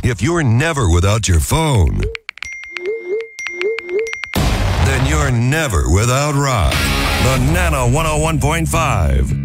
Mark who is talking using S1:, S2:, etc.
S1: If you're never without your phone, then you're never without rock. The Nano 101.5.